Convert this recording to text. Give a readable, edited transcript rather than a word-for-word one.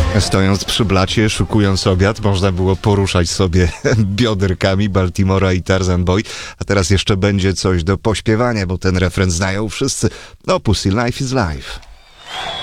Stojąc przy blacie, szykując obiad, można było poruszać sobie bioderkami Baltimora i Tarzan Boy, a teraz jeszcze będzie coś do pośpiewania, bo ten refren znają wszyscy. No, Pussy Life is Life.